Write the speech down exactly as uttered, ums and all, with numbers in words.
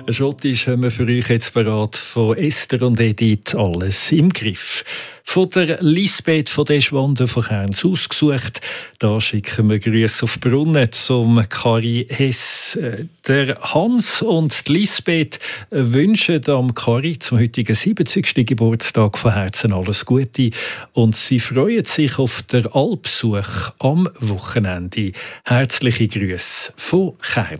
Schottisch haben wir für euch jetzt parat von Esther und Edith «Alles im Griff». Von der Lisbeth von Deschwanden von Kerns ausgesucht. Da schicken wir Grüße auf Brunnen zum Kari Hess. Der Hans und die Lisbeth wünschen am Kari zum heutigen siebzigsten Geburtstag von Herzen alles Gute und sie freuen sich auf den Alpbesuch am Wochenende. Herzliche Grüße von Kern.